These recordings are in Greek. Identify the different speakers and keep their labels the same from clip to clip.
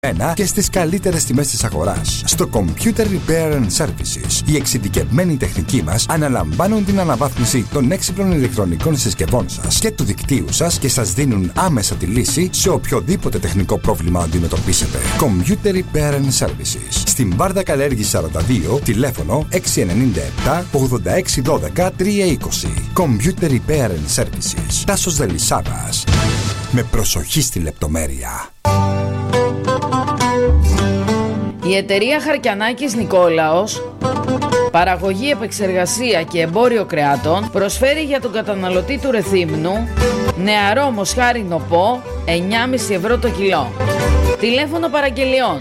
Speaker 1: και στις καλύτερες τιμές της αγοράς. Στο Computer Repair and Services, οι εξειδικευμένοι τεχνικοί μας αναλαμβάνουν την αναβάθμιση των έξυπνων ηλεκτρονικών συσκευών σας και του δικτύου σας και σας δίνουν άμεσα τη λύση σε οποιοδήποτε τεχνικό πρόβλημα αντιμετωπίσετε. Computer Repair and Services. Στην Βάρδα Καλέργη 42, τηλέφωνο 697 86 12 320. Computer Repair and Services. Τάσος Δελισσάβας. Με προσοχή στη λεπτομέρεια.
Speaker 2: Η εταιρεία Χαρκιανάκης Νικόλαος, παραγωγή, επεξεργασία και εμπόριο κρεάτων, προσφέρει για τον καταναλωτή του Ρεθύμνου νεαρό μοσχάρι νοπό 9,5 ευρώ το κιλό. Τηλέφωνο παραγγελιών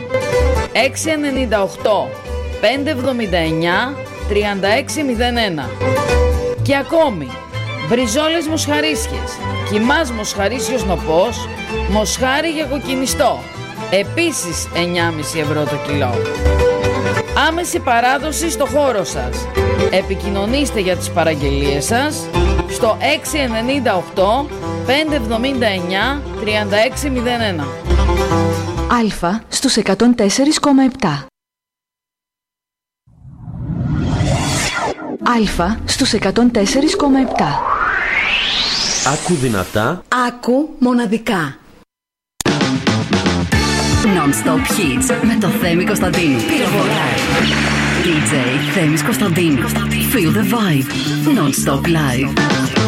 Speaker 2: 698 579 3601. Και ακόμη μπριζόλες μοσχαρίσιες, κιμάς μοσχαρίσιος νοπός, μοσχάρι για κοκκινιστό, επίσης 9,5 ευρώ το κιλό. Άμεση παράδοση στο χώρο σας. Επικοινωνήστε για τις παραγγελίες σας στο 698 579 3601.
Speaker 3: Αλφα στους 104,7. Αλφα στους 104,7.
Speaker 4: Άκου δυνατά.
Speaker 3: Άκου μοναδικά.
Speaker 5: Non-stop hits με το Θέμη Κωνσταντίνου. DJ Θέμης Κωνσταντίνου. Feel the vibe. Non-stop live.